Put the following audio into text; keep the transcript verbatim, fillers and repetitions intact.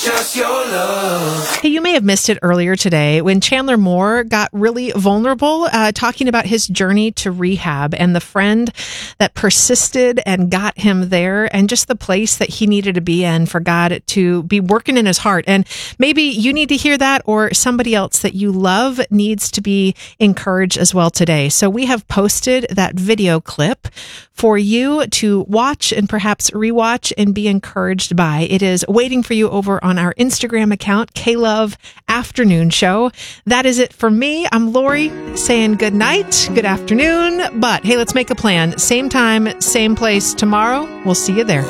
just your love. Hey, you may have missed it earlier today when Chandler Moore got really vulnerable, uh, talking about his journey to rehab and the friend that persisted and got him there, and just the place that he needed to be in for God to be working in his heart. And maybe you need to hear that, or somebody else that you love needs to be encouraged as well today. So we have posted that video clip for you to watch and perhaps rewatch and be encouraged by. It is waiting for you over on our Instagram account, K-Love Afternoon Show. That is it for me. I'm Lori saying good night, good afternoon. But hey, let's make a plan. Same time, same place tomorrow. We'll see you there.